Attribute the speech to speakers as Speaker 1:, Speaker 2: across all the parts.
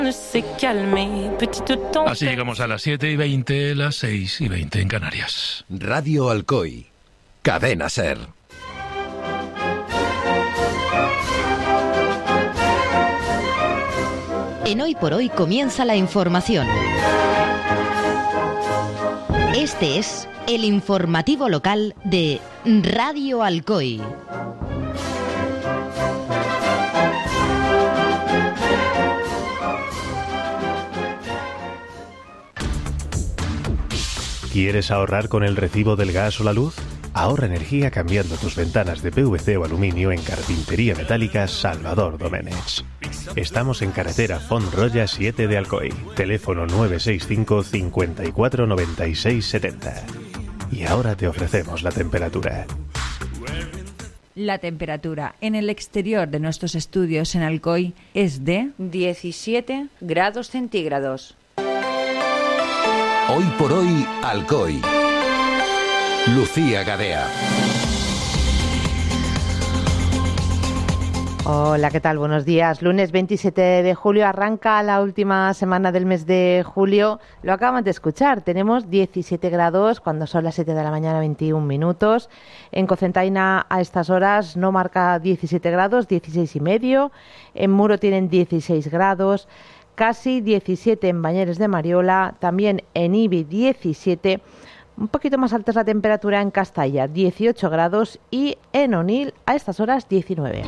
Speaker 1: Así llegamos a las 7:20, las 6:20 en Canarias.
Speaker 2: Radio Alcoy, Cadena SER.
Speaker 3: En Hoy por Hoy comienza la información. Este es el informativo local de Radio Alcoy.
Speaker 4: ¿Quieres ahorrar con el recibo del gas o la luz? Ahorra energía cambiando tus ventanas de PVC o aluminio en Carpintería Metálica Salvador Doménech. Estamos en carretera Font-Roya 7 de Alcoy. Teléfono 965 54 96 70. Y ahora te ofrecemos la temperatura.
Speaker 5: La temperatura en el exterior de nuestros estudios en Alcoy es de 17 grados centígrados.
Speaker 2: Hoy por hoy, Alcoy. Lucía Gadea.
Speaker 6: Hola, ¿qué tal? Buenos días. Lunes 27 de julio arranca la última semana del mes de julio. Lo acaban de escuchar. Tenemos 17 grados cuando son las 7 de la mañana, 21 minutos. En Cocentaina a estas horas no marca 17 grados, 16,5. En Muro tienen 16 grados. Casi 17 en Bañeres de Mariola, también en Ibi 17, un poquito más alta es la temperatura en Castalla, 18 grados y en Onil a estas horas 19.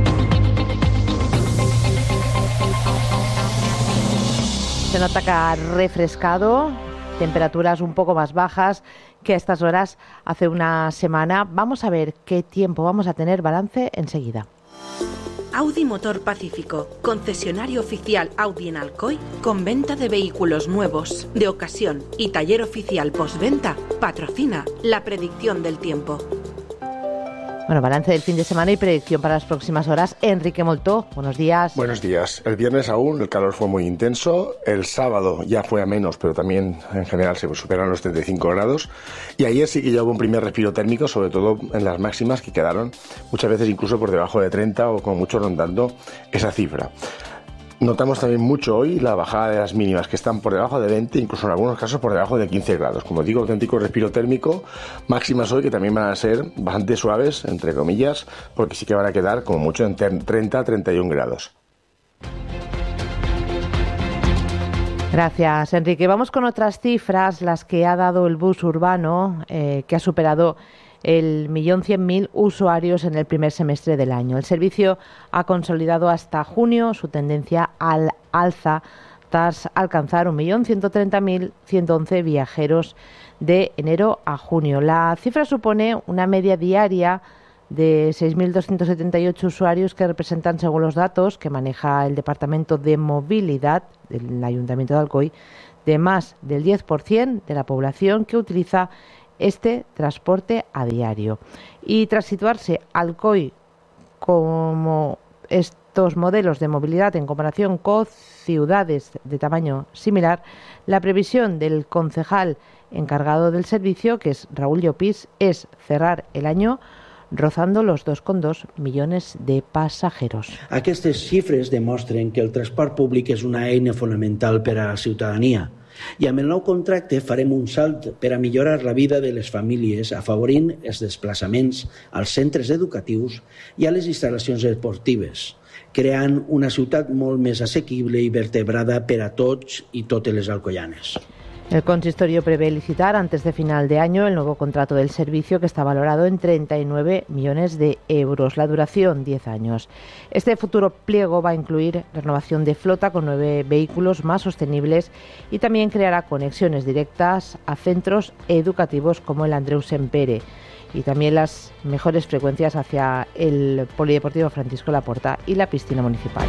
Speaker 6: Se nota que ha refrescado, temperaturas un poco más bajas que a estas horas hace una semana. Vamos a ver qué tiempo vamos a tener, balance enseguida.
Speaker 7: Audi Motor Pacífico, concesionario oficial Audi en Alcoy, con venta de vehículos nuevos, de ocasión y taller oficial postventa, patrocina la predicción del tiempo.
Speaker 6: Bueno, balance del fin de semana y predicción para las próximas horas. Enrique Moltó, buenos días.
Speaker 8: Buenos días. El viernes aún el calor fue muy intenso. El sábado ya fue a menos, pero también en general se superaron los 35 grados. Y ayer sí que ya hubo un primer respiro térmico, sobre todo en las máximas que quedaron muchas veces incluso por debajo de 30 o como mucho rondando esa cifra. Notamos también mucho hoy la bajada de las mínimas, que están por debajo de 20, incluso en algunos casos por debajo de 15 grados. Como digo, auténtico respiro térmico. Máximas hoy que también van a ser bastante suaves, entre comillas, porque sí que van a quedar como mucho en 30 a 31 grados.
Speaker 6: Gracias, Enrique. Vamos con otras cifras, las que ha dado el bus urbano, que ha superado el 1.100.000 usuarios en el primer semestre del año. El servicio ha consolidado hasta junio su tendencia al alza tras alcanzar 1.130.111 viajeros de enero a junio. La cifra supone una media diaria de 6.278 usuarios que representan, según los datos que maneja el Departamento de Movilidad del Ayuntamiento de Alcoy, de más del 10% de la población que utiliza este transporte a diario. Y tras situarse Alcoy como estos modelos de movilidad en comparación con ciudades de tamaño similar, la previsión del concejal encargado del servicio, que es Raúl Llopis, es cerrar el año rozando los 2,2 milions de passatgers.
Speaker 9: Aquestes xifres demostren que el transport públic és una eina fonamental per a la ciutadania. I amb el nou contracte farem un salt per a millorar la vida de les famílies, afavorint els desplaçaments als centres educatius i a les instal·lacions esportives, creant una ciutat molt més assequible i vertebrada per a tots i totes les alcoyanes.
Speaker 6: El consistorio prevé licitar antes de final de año el nuevo contrato del servicio, que está valorado en 39 millones de euros. La duración, 10 años. Este futuro pliego va a incluir renovación de flota con 9 vehículos más sostenibles y también creará conexiones directas a centros educativos como el Andreu Sempere y también las mejores frecuencias hacia el Polideportivo Francisco Laporta y la piscina municipal.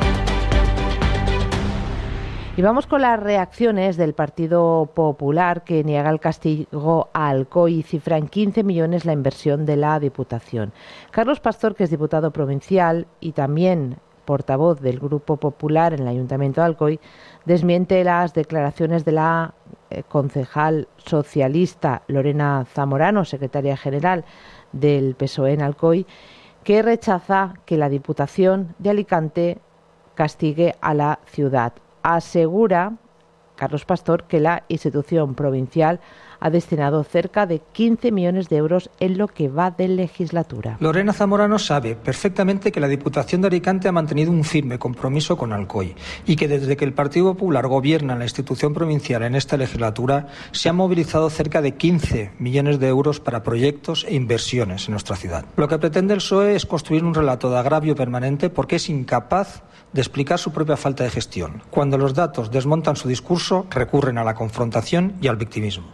Speaker 6: Y vamos con las reacciones del Partido Popular, que niega el castigo a Alcoy y cifra en 15 millones la inversión de la Diputación. Carlos Pastor, que es diputado provincial y también portavoz del Grupo Popular en el Ayuntamiento de Alcoy, desmiente las declaraciones de la concejal socialista Lorena Zamorano, secretaria general del PSOE en Alcoy, que rechaza que la Diputación de Alicante castigue a la ciudad. Asegura Carlos Pastor que la institución provincial ha destinado cerca de 15 millones de euros en lo que va de legislatura.
Speaker 10: Lorena Zamorano sabe perfectamente que la Diputación de Alicante ha mantenido un firme compromiso con Alcoy y que desde que el Partido Popular gobierna en la institución provincial en esta legislatura se han movilizado cerca de 15 millones de euros para proyectos e inversiones en nuestra ciudad. Lo que pretende el PSOE es construir un relato de agravio permanente porque es incapaz de explicar su propia falta de gestión. Cuando los datos desmontan su discurso, recurren a la confrontación y al victimismo.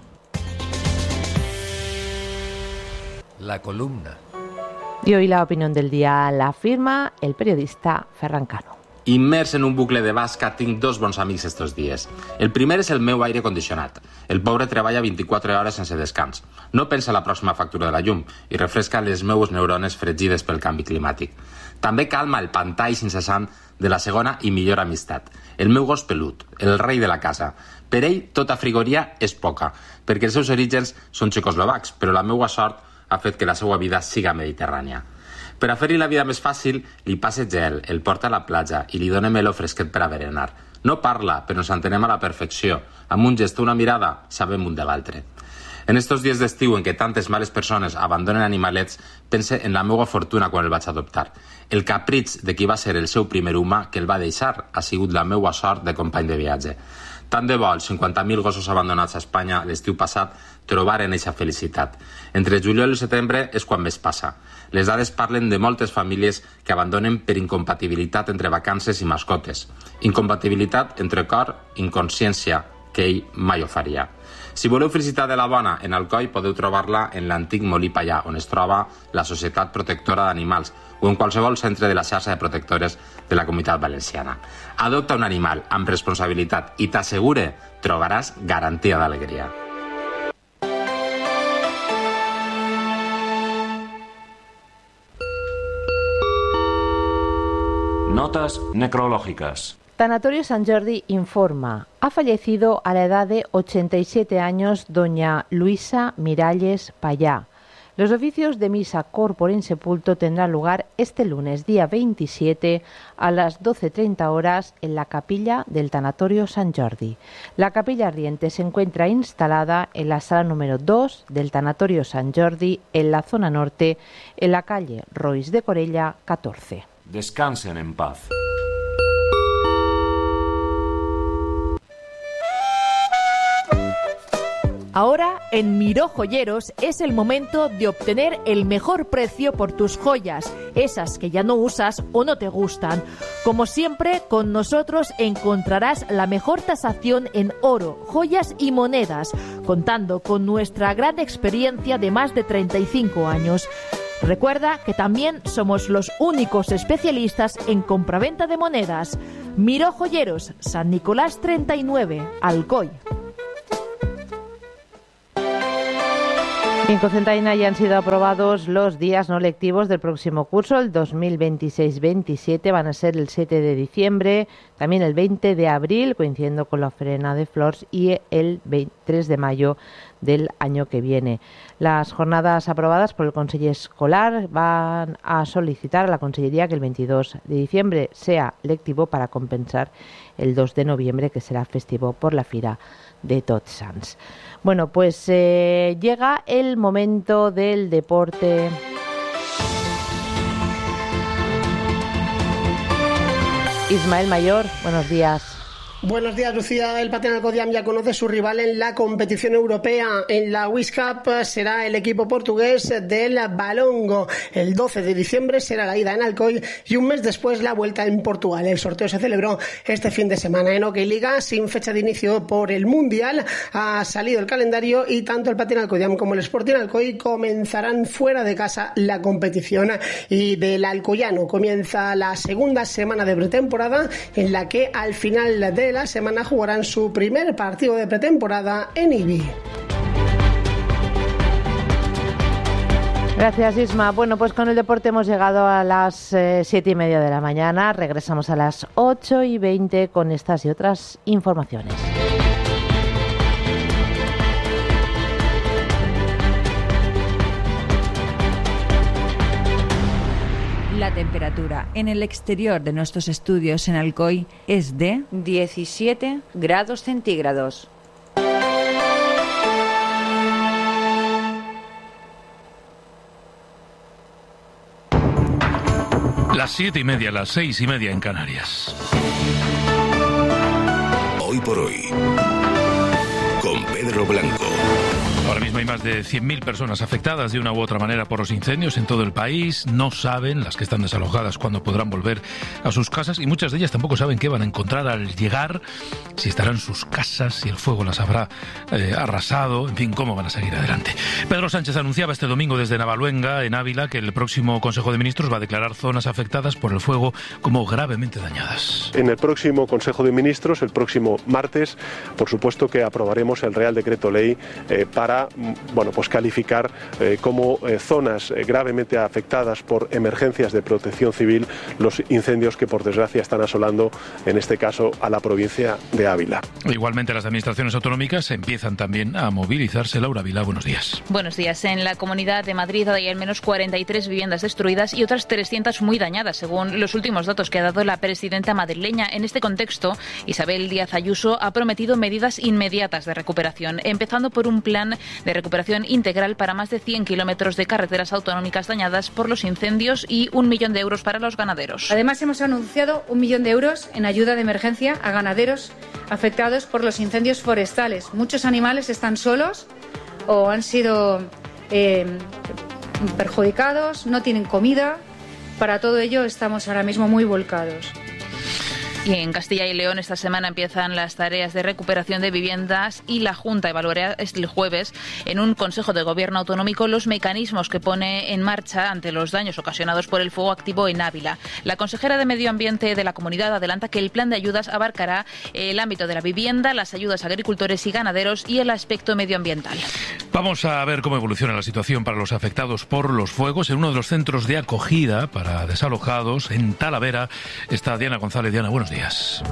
Speaker 2: La columna.
Speaker 6: Y hoy la opinión del día la firma el periodista Ferran Cano.
Speaker 11: Immers en un bucle de basca, tinc dos bons amics estos dies. El primer és el meu aire condicionat. El pobre treballa 24 hores sense descans. No pensa en la pròxima factura de la llum i refresca les meues neurones fregides pel canvi climàtic. També calma el pantall incessant de la segona i millor amistat. El meu gos pelut, el rei de la casa. Per ell, tota frigoria és poca, perquè els seus orígens són txecoslovacs, però la meua sort ha fet que la seva vida siga mediterrània. Per a fer-li la vida més fàcil, li passe gel, el porta a la platja i li dona meló fresquet per a berenar. No parla, però ens entenem a la perfecció. Amb un gest o una mirada, sabem un de l'altre. En estos dies d'estiu en què tantes males persones abandonen animalets, pense en la meva fortuna quan el vaig adoptar. El capritx de qui va ser el seu primer humà que el va deixar ha sigut la meva sort de company de viatge. Tant de bo els 50.000 gossos abandonats a Espanya l'estiu passat trobaren eixa felicitat. Entre juliol i setembre és quan més passa. Les dades parlen de moltes famílies que abandonen per incompatibilitat entre vacances i mascotes. Incompatibilitat entre cor i inconsciència, que ell mai ho faria. Si voleu felicitat de la bona en Alcoi, podeu trobar-la en l'antic Molí Pallà, on es troba la Societat Protectora d'Animals, o en qualsevol centre de la xarxa de protectores de la Comunitat Valenciana. Adopta un animal amb responsabilitat i t'assegure trobaràs garantia d'alegria.
Speaker 12: Notas necrológicas.
Speaker 6: Tanatorio Sant Jordi informa. Ha fallecido a la edad de 87 años doña Luisa Miralles Payá. Los oficios de misa corpore in sepulto tendrán lugar este lunes, día 27, a las 12:30 horas en la capilla del Tanatorio Sant Jordi. La capilla ardiente se encuentra instalada en la sala número 2 del Tanatorio Sant Jordi, en la zona norte, en la calle Roís de Corella 14.
Speaker 12: Descansen en paz.
Speaker 13: Ahora, en Miró Joyeros es el momento de obtener el mejor precio por tus joyas, esas que ya no usas o no te gustan. Como siempre, con nosotros encontrarás la mejor tasación en oro, joyas y monedas, contando con nuestra gran experiencia de más de 35 años. Recuerda que también somos los únicos especialistas en compraventa de monedas. Miró Joyeros, San Nicolás 39, Alcoy.
Speaker 6: En Cocentaina ya han sido aprobados los días no lectivos del próximo curso, el 2026-27, van a ser el 7 de diciembre, también el 20 de abril, coincidiendo con la ofrena de Flors, y el 3 de mayo del año que viene. Las jornadas aprobadas por el Consell Escolar van a solicitar a la Consellería que el 22 de diciembre sea lectivo para compensar el 2 de noviembre, que será festivo por la Fira de Tots Sants. Bueno, pues llega el momento del deporte. Ismael Mayor, buenos días.
Speaker 14: Buenos días, Lucía. El Patin Alcodiam ya conoce su rival en la competición europea. En la Wish Cup será el equipo portugués del Balongo. El 12 de diciembre será la ida en Alcoy y un mes después la vuelta en Portugal. El sorteo se celebró este fin de semana. En Hockey Liga, sin fecha de inicio por el Mundial, ha salido el calendario y tanto el Patin Alcodiam como el Sporting Alcoy comenzarán fuera de casa la competición. Y del alcoyano comienza la segunda semana de pretemporada, en la que al final de la semana jugarán su primer partido de pretemporada en Ibi.
Speaker 6: Gracias, Isma. Bueno, pues con el deporte hemos llegado a las 7:30 de la mañana. Regresamos a las 8:20 con estas y otras informaciones.
Speaker 5: La temperatura en el exterior de nuestros estudios en Alcoy es de 17 grados centígrados.
Speaker 1: Las 7:30, las 6:30 en Canarias.
Speaker 2: Hoy por hoy, con Pedro Blanco.
Speaker 1: Ahora mismo hay más de 100.000 personas afectadas de una u otra manera por los incendios en todo el país. No saben, las que están desalojadas, cuándo podrán volver a sus casas, y muchas de ellas tampoco saben qué van a encontrar al llegar, si estarán sus casas, si el fuego las habrá arrasado, en fin, cómo van a seguir adelante. Pedro Sánchez anunciaba este domingo desde Navaluenga, en Ávila, que el próximo Consejo de Ministros va a declarar zonas afectadas por el fuego como gravemente dañadas.
Speaker 15: En el próximo Consejo de Ministros, el próximo martes, por supuesto que aprobaremos el Real Decreto Ley para calificar como zonas gravemente afectadas por emergencias de protección civil los incendios que por desgracia están asolando, en este caso, a la provincia de Ávila.
Speaker 1: Igualmente las administraciones autonómicas empiezan también a movilizarse. Laura Vila, buenos días.
Speaker 16: Buenos días. En la Comunidad de Madrid hay al menos 43 viviendas destruidas y otras 300 muy dañadas, según los últimos datos que ha dado la presidenta madrileña. En este contexto, Isabel Díaz Ayuso ha prometido medidas inmediatas de recuperación, empezando por un plan de recuperación integral para más de 100 kilómetros de carreteras autonómicas dañadas por los incendios y 1 millón de euros para los ganaderos.
Speaker 17: Además, hemos anunciado 1 millón de euros en ayuda de emergencia a ganaderos afectados por los incendios forestales. Muchos animales están solos o han sido perjudicados, no tienen comida. Para todo ello estamos ahora mismo muy volcados.
Speaker 16: Y en Castilla y León esta semana empiezan las tareas de recuperación de viviendas y la Junta evaluará el jueves en un Consejo de Gobierno autonómico los mecanismos que pone en marcha ante los daños ocasionados por el fuego activo en Ávila. La consejera de Medio Ambiente de la comunidad adelanta que el plan de ayudas abarcará el ámbito de la vivienda, las ayudas a agricultores y ganaderos y el aspecto medioambiental.
Speaker 1: Vamos a ver cómo evoluciona la situación para los afectados por los fuegos. En uno de los centros de acogida para desalojados, en Talavera, está Diana González. Diana, buenos días.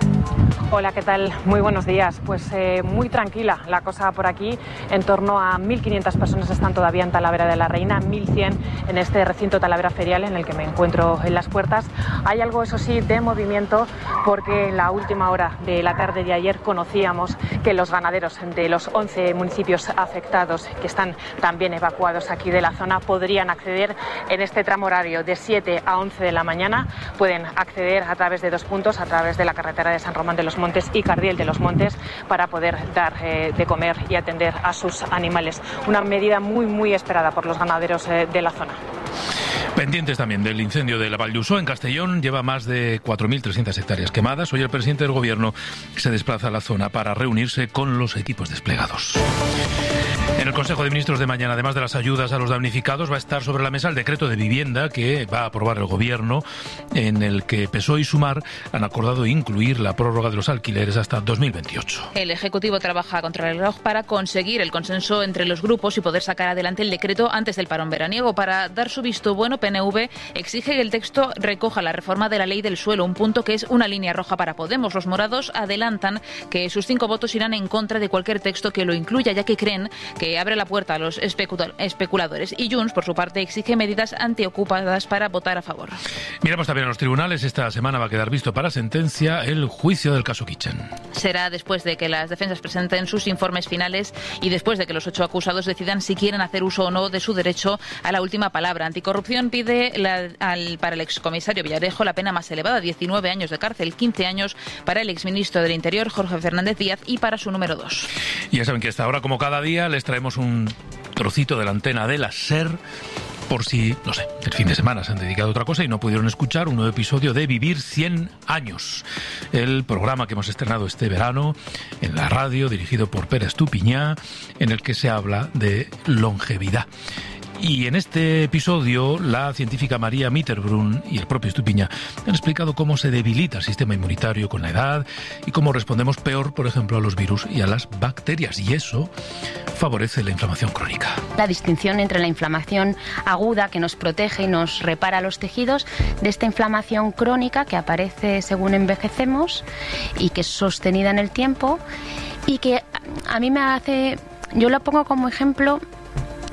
Speaker 18: Hola, ¿qué tal? Muy buenos días. Pues muy tranquila la cosa por aquí. En torno a 1.500 personas están todavía en Talavera de la Reina, 1.100 en este recinto Talavera Ferial en el que me encuentro en las puertas. Hay algo, eso sí, de movimiento, porque en la última hora de la tarde de ayer conocíamos que los ganaderos de los 11 municipios afectados, que están también evacuados aquí de la zona, podrían acceder en este tramo horario de 7 a 11 de la mañana. Pueden acceder a través de 2 puntos, a través de la carretera de San Román de los Montes y Cardiel de los Montes, para poder dar de comer y atender a sus animales. Una medida muy esperada por los ganaderos de la zona.
Speaker 1: Pendientes también del incendio de la Vall d'Uixó en Castellón. Lleva más de 4.300 hectáreas quemadas. Hoy el presidente del Gobierno se desplaza a la zona para reunirse con los equipos desplegados. En el Consejo de Ministros de mañana, además de las ayudas a los damnificados, va a estar sobre la mesa el decreto de vivienda que va a aprobar el Gobierno, en el que PSOE y Sumar han acordado incluir la prórroga de los alquileres hasta 2028.
Speaker 16: El Ejecutivo trabaja contra el reloj para conseguir el consenso entre los grupos y poder sacar adelante el decreto antes del parón veraniego. Para dar su visto bueno, PNV exige que el texto recoja la reforma de la ley del suelo, un punto que es una línea roja para Podemos. Los morados adelantan que sus 5 votos irán en contra de cualquier texto que lo incluya, ya que creen que abre la puerta a los especuladores. Y Junts, por su parte, exige medidas antiocupadas para votar a favor.
Speaker 1: Miramos también a los tribunales. Esta semana va a quedar visto para sentencia el juicio del caso Kitchen.
Speaker 16: Será después de que las defensas presenten sus informes finales y después de que los 8 acusados decidan si quieren hacer uso o no de su derecho a la última palabra. Anticorrupción pide para el excomisario Villarejo la pena más elevada, 19 años de cárcel, 15 años para el exministro del Interior, Jorge Fernández Díaz, y para su número 2.
Speaker 1: Y ya saben que hasta ahora, como cada día, les traemos un trocito de la antena de la SER, por si, no sé, el fin de semana se han dedicado a otra cosa y no pudieron escuchar un nuevo episodio de Vivir 100 años, el programa que hemos estrenado este verano en la radio, dirigido por Pere Estupiñá, en el que se habla de longevidad. Y en este episodio, la científica María Mitterbrunn y el propio Estupiñá han explicado cómo se debilita el sistema inmunitario con la edad y cómo respondemos peor, por ejemplo, a los virus y a las bacterias. Y eso favorece la inflamación crónica.
Speaker 19: La distinción entre la inflamación aguda, que nos protege y nos repara los tejidos, de esta inflamación crónica que aparece según envejecemos y que es sostenida en el tiempo y que a mí me hace... Yo lo pongo como ejemplo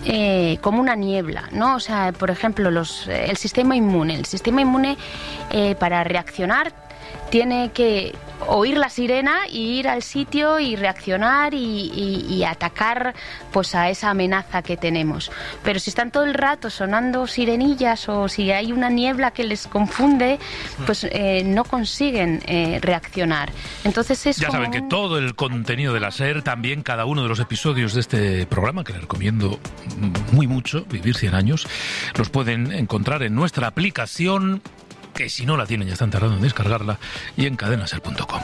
Speaker 19: como una niebla, ¿no? O sea, por ejemplo, el sistema inmune. El sistema inmune para reaccionar tiene que oír la sirena y ir al sitio y reaccionar y atacar pues a esa amenaza que tenemos. Pero si están todo el rato sonando sirenillas o si hay una niebla que les confunde, pues no consiguen reaccionar. Entonces es
Speaker 1: ya saben que todo el contenido de la SER, también cada uno de los episodios de este programa, que les recomiendo muy mucho, Vivir 100 años, los pueden encontrar en nuestra aplicación, que si no la tienen ya están tardando en descargarla, y en cadenaser.com.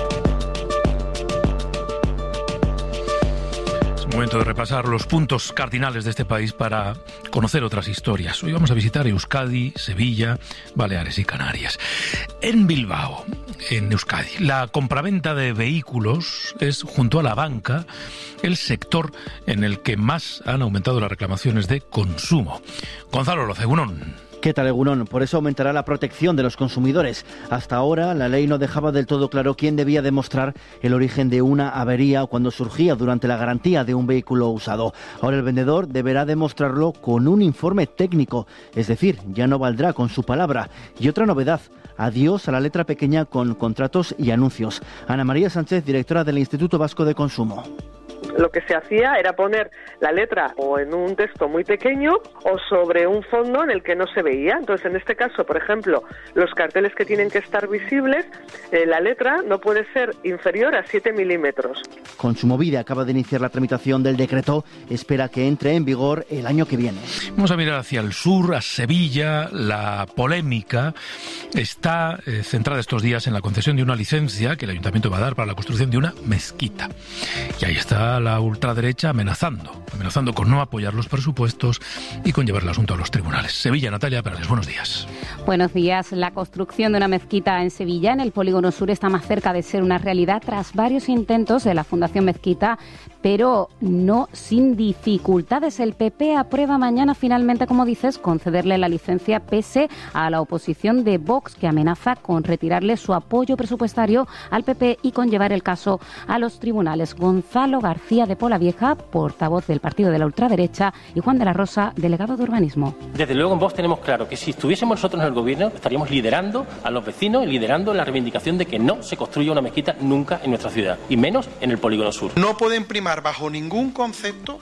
Speaker 1: Es momento de repasar los puntos cardinales de este país para conocer otras historias. Hoy vamos a visitar Euskadi, Sevilla, Baleares y Canarias. En Bilbao, en Euskadi, la compraventa de vehículos es, junto a la banca, el sector en el que más han aumentado las reclamaciones de consumo. Gonzalo Loza, egunon.
Speaker 20: ¿Qué tal, Egunon? Por eso aumentará la protección de los consumidores. Hasta ahora, la ley no dejaba del todo claro quién debía demostrar el origen de una avería o cuando surgía durante la garantía de un vehículo usado. Ahora el vendedor deberá demostrarlo con un informe técnico, es decir, ya no valdrá con su palabra. Y otra novedad, adiós a la letra pequeña con contratos y anuncios. Ana María Sánchez, directora del Instituto Vasco de Consumo.
Speaker 21: Lo que se hacía era poner la letra o en un texto muy pequeño o sobre un fondo en el que no se veía. Entonces, en este caso, por ejemplo, los carteles que tienen que estar visibles, la letra no puede ser inferior a 7 milímetros.
Speaker 20: Kontsumobide acaba de iniciar la tramitación del decreto, espera que entre en vigor el año que viene.
Speaker 1: Vamos a mirar hacia el sur, a Sevilla. La polémica está centrada estos días en la concesión de una licencia que el ayuntamiento va a dar para la construcción de una mezquita. Y ahí está la ultraderecha amenazando con no apoyar los presupuestos y con llevar el asunto a los tribunales. Sevilla, Natalia Perales, buenos días.
Speaker 22: Buenos días. La construcción de una mezquita en Sevilla, en el Polígono Sur, está más cerca de ser una realidad tras varios intentos de la Fundación Mezquita, pero no sin dificultades. El PP aprueba mañana finalmente, como dices, concederle la licencia pese a la oposición de Vox, que amenaza con retirarle su apoyo presupuestario al PP y con llevar el caso a los tribunales. Gonzalo García de Polavieja, portavoz del partido de la ultraderecha, y Juan de la Rosa, delegado de urbanismo.
Speaker 23: Desde luego en Vox tenemos claro que si estuviésemos nosotros en el gobierno estaríamos liderando a los vecinos y liderando la reivindicación de que no se construya una mezquita nunca en nuestra ciudad, y menos en el Polígono Sur.
Speaker 24: No pueden primar bajo ningún concepto,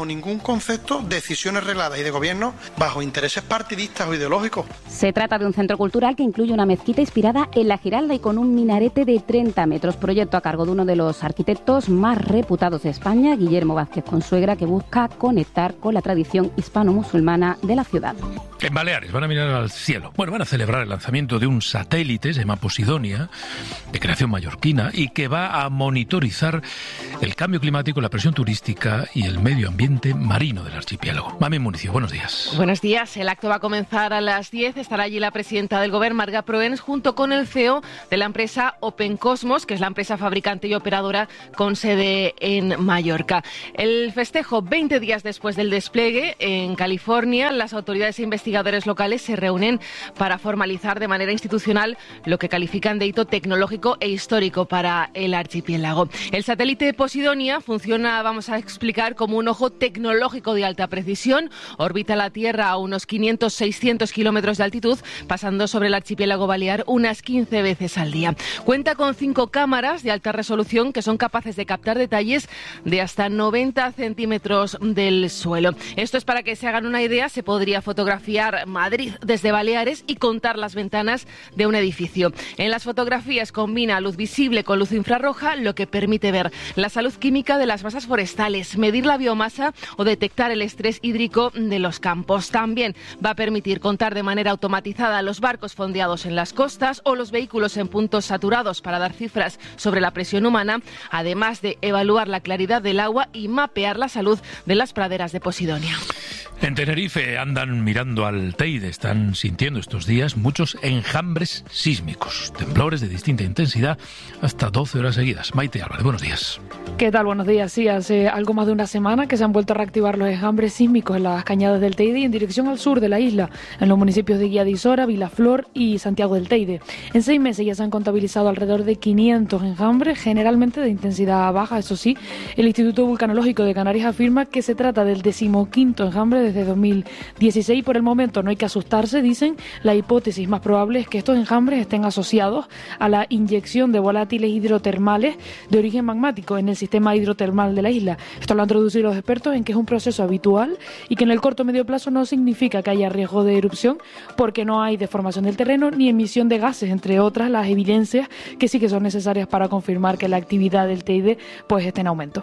Speaker 24: decisiones regladas y de gobierno bajo intereses partidistas o ideológicos.
Speaker 22: Se trata de un centro cultural que incluye una mezquita inspirada en la Giralda y con un minarete de 30 metros, proyecto a cargo de uno de los arquitectos más reputados de España, Guillermo Vázquez Consuegra, que busca conectar con la tradición hispano-musulmana de la ciudad.
Speaker 1: En Baleares van a mirar al cielo. Bueno, van a celebrar el lanzamiento de un satélite, se llama Posidonia, de creación mallorquina, y que va a monitorizar el cambio climático, la presión turística y el medio ambiente marino del archipiélago. Mami Municio, buenos días.
Speaker 25: Buenos días. El acto va a comenzar a las 10. Estará allí la presidenta del Gobierno, Marga Proens, junto con el CEO de la empresa Open Cosmos, que es la empresa fabricante y operadora con sede en Mallorca. El festejo, 20 días después del despliegue en California, las autoridades e investigadores locales se reúnen para formalizar de manera institucional lo que califican de hito tecnológico e histórico para el archipiélago. El satélite Posidonia funciona, vamos a explicar, como un ojo tecnológico de alta precisión. Orbita la Tierra a unos 500-600 kilómetros de altitud, pasando sobre el archipiélago balear unas 15 veces al día. Cuenta con 5 cámaras de alta resolución que son capaces de captar detalles de hasta 90 centímetros del suelo. Esto es para que se hagan una idea, se podría fotografiar Madrid desde Baleares y contar las ventanas de un edificio. En las fotografías combina luz visible con luz infrarroja, lo que permite ver la salud química de las masas forestales, medir la biomasa o detectar el estrés hídrico de los campos. También va a permitir contar de manera automatizada los barcos fondeados en las costas o los vehículos en puntos saturados para dar cifras sobre la presión humana, además de evaluar la claridad del agua y mapear la salud de las praderas de Posidonia.
Speaker 1: En Tenerife andan mirando al Teide, están sintiendo estos días muchos enjambres sísmicos, temblores de distinta intensidad hasta 12 horas seguidas. Maite Álvarez, buenos días.
Speaker 26: ¿Qué tal? Buenos días. Sí, hace algo más de una semana que se han vuelto a reactivar los enjambres sísmicos en las cañadas del Teide y en dirección al sur de la isla, en los municipios de Guía de Isora, Vilaflor y Santiago del Teide. En 6 meses ya se han contabilizado alrededor de 500 enjambres, generalmente de intensidad baja, eso sí, El Instituto Vulcanológico de Canarias afirma que se trata del 15º enjambre desde 2016. Por el momento no hay que asustarse, dicen. La hipótesis más probable es que estos enjambres estén asociados a la inyección de volátiles hidrotermales de origen magmático en el sistema hidrotermal de la isla. Esto lo han traducido los expertos en que es un proceso habitual y que en el corto o medio plazo no significa que haya riesgo de erupción porque no hay deformación del terreno ni emisión de gases, entre otras las evidencias que sí que son necesarias para confirmar que la actividad del Teide pues esté en aumento.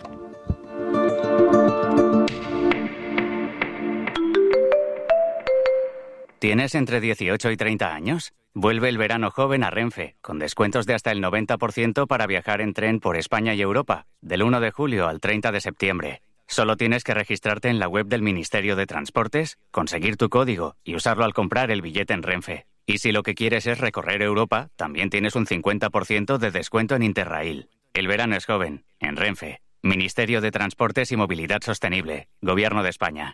Speaker 3: ¿Tienes entre 18 y 30 años? Vuelve el verano joven a Renfe, con descuentos de hasta el 90% para viajar en tren por España y Europa, del 1 de julio al 30 de septiembre. Solo tienes que registrarte en la web del Ministerio de Transportes, conseguir tu código y usarlo al comprar el billete en Renfe. Y si lo que quieres es recorrer Europa, también tienes un 50% de descuento en Interrail. El verano es joven, en Renfe. Ministerio de Transportes y Movilidad Sostenible, Gobierno de España.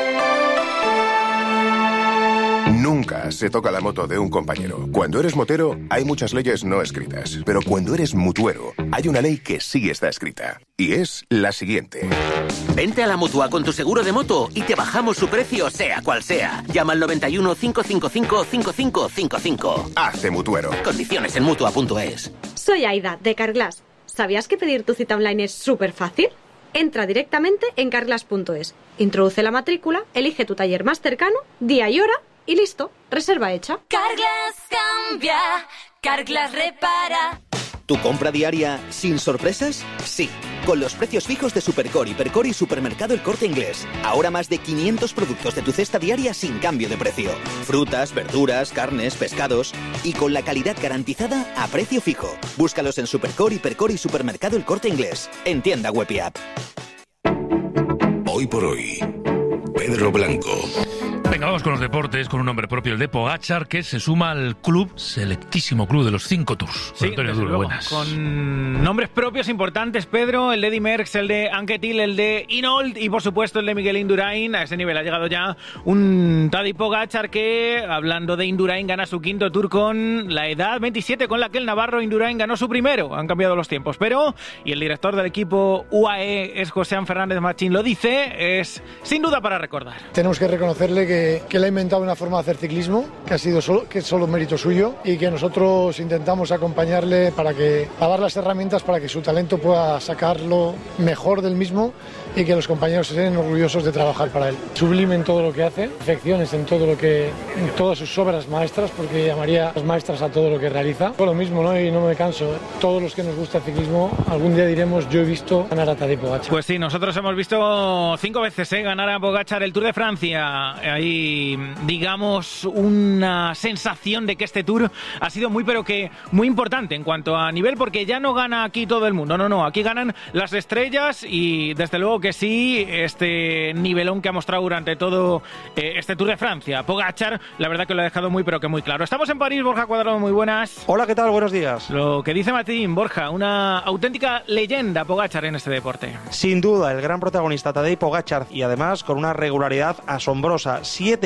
Speaker 4: Nunca se toca la moto de un compañero. Cuando eres motero, hay muchas leyes no escritas. Pero cuando eres mutuero, hay una ley que sí está escrita. Y es la siguiente.
Speaker 7: Vente a la Mutua con tu seguro de moto y te bajamos su precio sea cual sea. Llama al 91 555 5555.
Speaker 4: Hace mutuero.
Speaker 7: Condiciones en Mutua.es.
Speaker 8: Soy Aida, de Carglass. ¿Sabías que pedir tu cita online es súper fácil? Entra directamente en carglass.es. Introduce la matrícula, elige tu taller más cercano, día y hora y listo, reserva hecha.
Speaker 9: Carglass cambia, Carglass repara.
Speaker 10: ¿Tu compra diaria sin sorpresas? Sí, con los precios fijos de Supercore, Hipercor y Supermercado El Corte Inglés. Ahora más de 500 productos de tu cesta diaria sin cambio de precio. Frutas, verduras, carnes, pescados y con la calidad garantizada a precio fijo. Búscalos en Supercore, Hipercor y Supermercado El Corte Inglés. En tienda web y app.
Speaker 2: Hoy por hoy, Pedro Blanco.
Speaker 1: Venga, vamos con los deportes, con un nombre propio, el de Pogačar, que se suma al selectísimo club de los 5 Tours.
Speaker 27: Sí,
Speaker 1: Antonio Duro, buenas.
Speaker 27: Con nombres propios importantes, Pedro, el de Eddy Merckx, el de Anquetil, el de Hinault y por supuesto el de Miguel Indurain. A ese nivel ha llegado ya un Tadej Pogačar que, hablando de Indurain, gana su 5º Tour con la edad 27 con la que el navarro Indurain ganó su primero. Han cambiado los tiempos, pero, y el director del equipo UAE es José Fernández Machín, lo dice, es sin duda para recordar.
Speaker 28: Tenemos que reconocerle que él ha inventado una forma de hacer ciclismo que es solo mérito suyo y que nosotros intentamos acompañarle para dar las herramientas para que su talento pueda sacarlo mejor del mismo y que los compañeros estén orgullosos de trabajar para él. Sublime en todo lo que hace, perfecciones en todas sus obras maestras, porque llamaría las maestras a todo lo que realiza. Por lo mismo, ¿no? Y no me canso. Todos los que nos gusta el ciclismo, algún día diremos, yo he visto ganar a Tadej Pogačar.
Speaker 27: Pues sí, nosotros hemos visto 5 veces ganar a Pogačar el Tour de Francia. Ahí, digamos, una sensación de que este Tour ha sido muy importante en cuanto a nivel, porque ya no gana aquí todo el mundo. No, aquí ganan las estrellas y desde luego que sí, este nivelón que ha mostrado durante todo este Tour de Francia. Pogačar, la verdad que lo ha dejado muy claro. Estamos en París, Borja Cuadrado, muy buenas.
Speaker 29: Hola, ¿qué tal? Buenos días.
Speaker 27: Lo que dice Martín, Borja, una auténtica leyenda Pogačar en este deporte.
Speaker 29: Sin duda, el gran protagonista Tadej Pogačar y además con una regularidad asombrosa. 7